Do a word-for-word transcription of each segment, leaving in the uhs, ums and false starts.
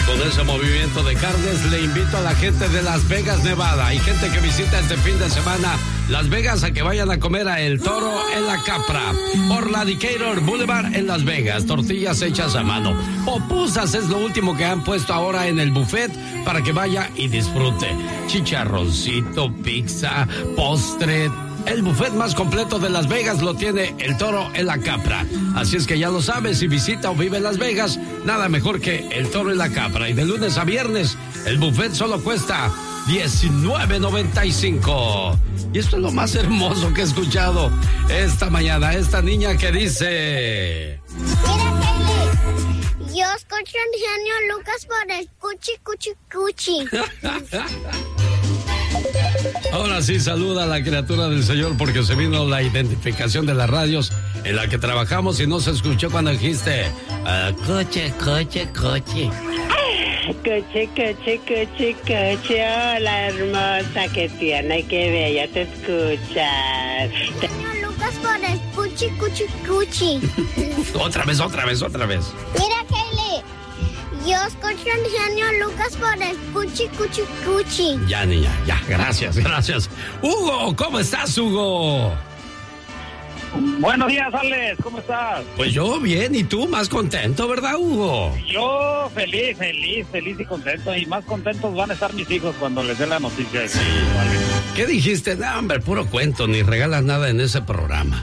Con ese movimiento de carnes le invito a la gente de Las Vegas, Nevada, y gente que visita este fin de semana Las Vegas a que vayan a comer a El Toro en la Capra, por la Decatur Boulevard en Las Vegas. Tortillas hechas a mano. Popusas es lo último que han puesto ahora en el buffet para que vaya y disfrute. Chicharroncito, pizza, postre. El buffet más completo de Las Vegas lo tiene El Toro en la Capra. Así es que ya lo sabes, si visita o vive en Las Vegas, nada mejor que El Toro en la Capra. Y de lunes a viernes, el buffet solo cuesta diecinueve noventa y cinco. Y esto es lo más hermoso que he escuchado esta mañana. Esta niña que dice... Mira, Kelly, yo escucho al genio Lucas por el cuchi, cuchi, cuchi. Ahora sí, saluda a la criatura del Señor porque se vino la identificación de las radios en la que trabajamos y no se escuchó cuando dijiste uh, coche, coche, coche. Coche, coche, coche, coche. Hola, hermosa, que tierna y qué bella te escuchas. Genio Lucas por el cuchi, cuchi, cuchi. Otra vez, otra vez, otra vez. Mira, Kelly, yo escucho al genio Lucas por el cuchi, cuchi, cuchi. Ya, niña, ya, gracias, gracias. Hugo, ¿cómo estás, Hugo? Buenos días, Alex, ¿cómo estás? Pues yo bien, y tú más contento, ¿verdad, Hugo? Yo feliz, feliz, feliz y contento, y más contentos van a estar mis hijos cuando les dé la noticia. Sí, vale. ¿Qué dijiste? No, hombre, puro cuento, ni regalas nada en ese programa.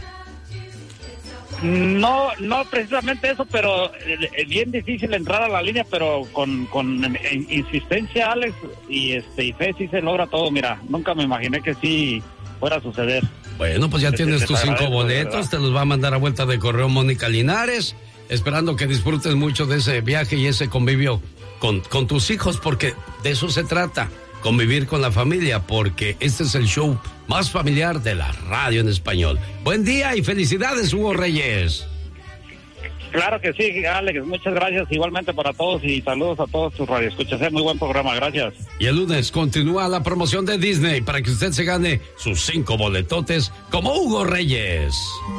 No, no precisamente eso, pero es bien difícil entrar a la línea, pero con, con insistencia, Alex, y este y fe sí se logra todo. Mira, nunca me imaginé que sí fuera a suceder. Bueno, pues ya Este, tienes te tus cinco agradezco, boletos, te los va a mandar a vuelta de correo Mónica Linares, esperando que disfrutes mucho de ese viaje y ese convivio con, con tus hijos, porque de eso se trata, convivir con la familia, porque este es el show más familiar de la radio en español. Buen día y felicidades, Hugo Reyes. Claro que sí, Alex, muchas gracias igualmente para todos y saludos a todos tus radioescuchas. Es muy buen programa, gracias. Y el lunes continúa la promoción de Disney para que usted se gane sus cinco boletotes como Hugo Reyes.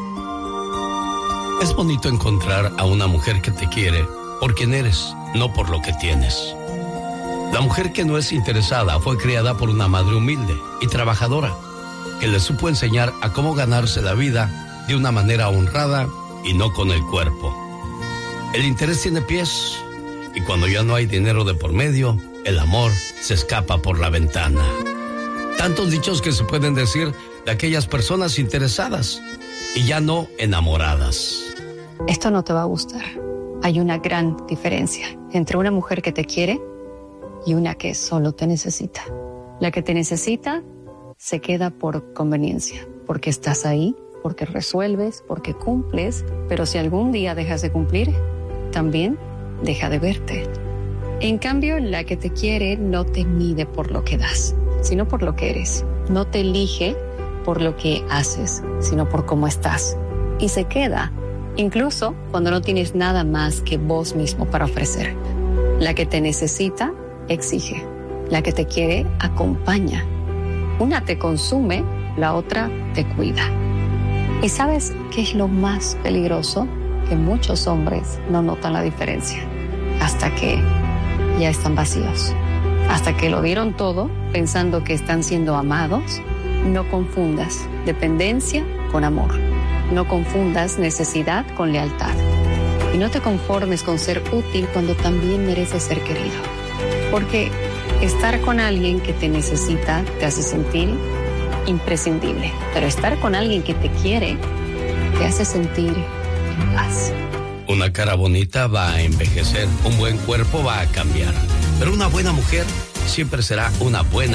Es bonito encontrar a una mujer que te quiere por quien eres, no por lo que tienes. La mujer que no es interesada fue criada por una madre humilde y trabajadora, que le supo enseñar a cómo ganarse la vida de una manera honrada y no con el cuerpo. El interés tiene pies, y cuando ya no hay dinero de por medio, el amor se escapa por la ventana. Tantos dichos que se pueden decir de aquellas personas interesadas y ya no enamoradas. Esto no te va a gustar. Hay una gran diferencia entre una mujer que te quiere y una que solo te necesita. La que te necesita se queda por conveniencia, porque estás ahí, porque resuelves, porque cumples, pero si algún día dejas de cumplir, también deja de verte. En cambio, la que te quiere no te mide por lo que das, sino por lo que eres. No te elige por lo que haces, sino por cómo estás. Y se queda, incluso cuando no tienes nada más que vos mismo para ofrecer. La que te necesita, exige. La que te quiere, acompaña. Una te consume, la otra te cuida. ¿Y sabes qué es lo más peligroso? Que muchos hombres no notan la diferencia hasta que ya están vacíos. Hasta que lo dieron todo pensando que están siendo amados. No confundas dependencia con amor. No confundas necesidad con lealtad. Y no te conformes con ser útil cuando también mereces ser querido. Porque estar con alguien que te necesita te hace sentir imprescindible, pero estar con alguien que te quiere te hace sentir en paz. Una cara bonita va a envejecer, un buen cuerpo va a cambiar, pero una buena mujer siempre será una buena